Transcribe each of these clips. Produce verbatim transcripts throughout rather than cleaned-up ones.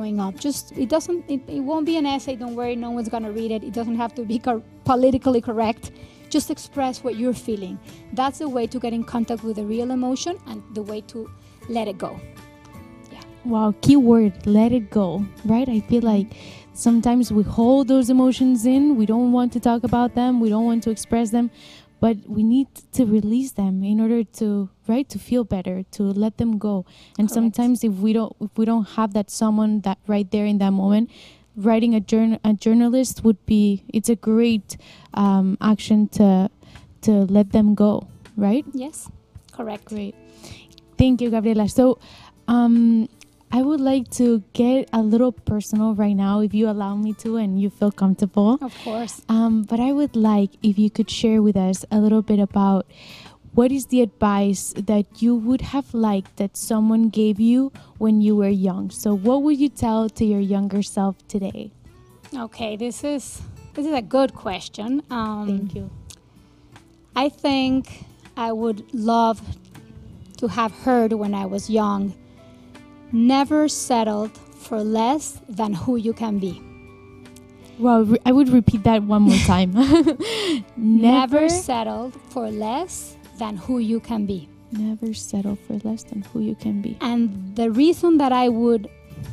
showing up. Just it doesn't it, it won't be an essay, don't worry, no one's gonna read it. It doesn't have to be cor- politically correct. Just express what you're feeling. That's the way to get in contact with the real emotion and the way to let it go. Yeah. Wow, key word, let it go, right? I feel like sometimes we hold those emotions in. We don't want to talk about them. We don't want to express them. But we need to release them in order to, right, to feel better, to let them go. And Correct. sometimes if we don't, if we don't have that someone that right there in that moment, writing a journal, a journalist would be. It's a great um, action to, to let them go, right? Yes. Correct. Great. Thank you, Gabriela. So, um, I would like to get a little personal right now, if you allow me to and you feel comfortable. Of course. Um, but I would like if you could share with us a little bit about what is the advice that you would have liked that someone gave you when you were young. So what would you tell to your younger self today? Okay, this is this is a good question. Um, Thank you. I think I would love to have heard when I was young, never settled for less than who you can be. Well, re- I would repeat that one more time. Never, never, settled for less than who you can be. never settle for less than who you can be. And the reason that I would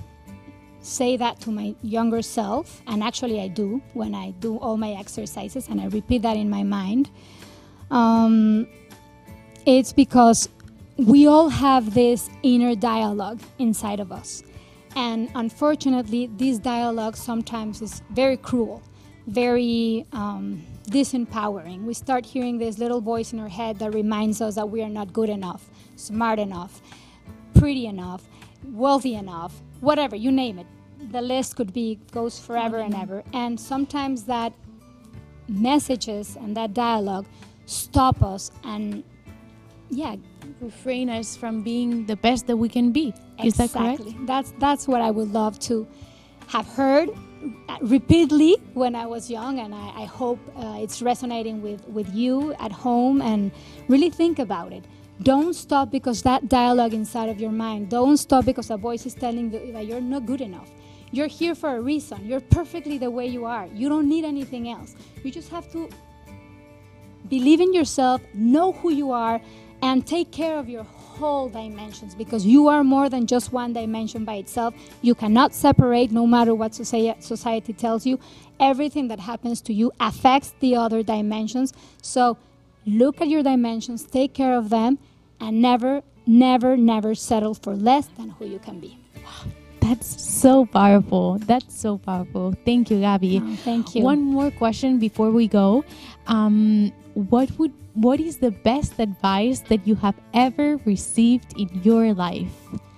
say that to my younger self, and actually I do when I do all my exercises and I repeat that in my mind, um, it's because we all have this inner dialogue inside of us. And unfortunately, this dialogue sometimes is very cruel, very um, disempowering. We start hearing this little voice in our head that reminds us that we are not good enough, smart enough, pretty enough, wealthy enough, whatever, you name it. The list could be, goes forever and ever. And sometimes that messages and that dialogue stop us and, yeah, Refrain us from being the best that we can be. Is that correct? exactly. That's that's what I would love to have heard uh, repeatedly when I was young, and I, I hope uh, it's resonating with, with you at home. And really think about it. Don't stop because that dialogue inside of your mind. Don't stop because a voice is telling you that you're not good enough. You're here for a reason. You're perfectly the way you are. You don't need anything else. You just have to believe in yourself, know who you are, and take care of your whole dimensions, because you are more than just one dimension by itself. You cannot separate, no matter what society, society tells you. Everything that happens to you affects the other dimensions. So look at your dimensions, take care of them, and never, never, never settle for less than who you can be. That's so powerful. That's so powerful. Thank you, Gabby. Oh, thank you. One more question before we go. Um, what would what is the best advice that you have ever received in your life?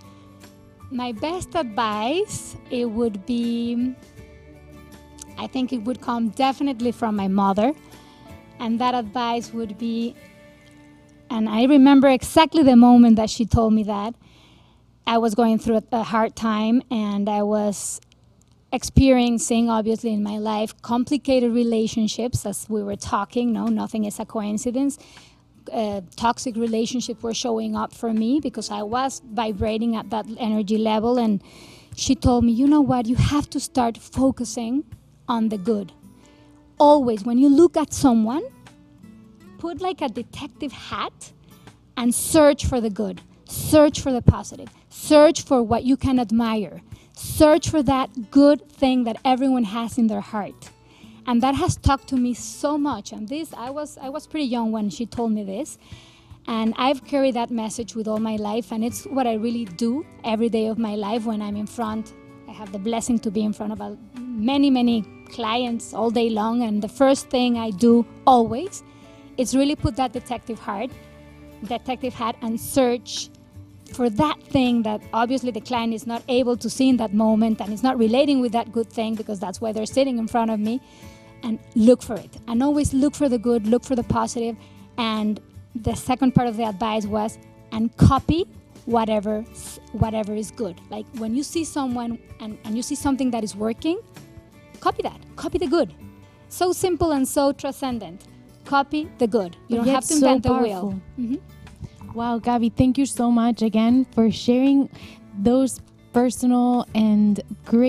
My best advice, it would be, I think it would come definitely from my mother. And that advice would be, and I remember exactly the moment that she told me that. I was going through a, a hard time, and I was experiencing, obviously, in my life, complicated relationships, as we were talking. No, nothing is a coincidence. Uh, toxic relationships were showing up for me because I was vibrating at that energy level. And she told me, you know what, you have to start focusing on the good. Always, when you look at someone, put like a detective hat and search for the good. Search for the positive. Search for what you can admire. Search for that good thing that everyone has in their heart. And that has talked to me so much. And this, I was I was pretty young when she told me this. And I've carried that message with all my life. And it's what I really do every day of my life when I'm in front. I have the blessing to be in front of a, many, many clients all day long. And the first thing I do always is really put that detective hat, detective hat and search for that thing that obviously the client is not able to see in that moment and is not relating with that good thing, because that's why they're sitting in front of me, and look for it. And always look for the good, look for the positive. And the second part of the advice was, and copy whatever whatever is good. Like when you see someone and, and you see something that is working, copy that. Copy the good. So simple and so transcendent. Copy the good. You don't Yet have to so invent the powerful. wheel. Mm-hmm. Wow, Gabby, thank you so much again for sharing those personal and great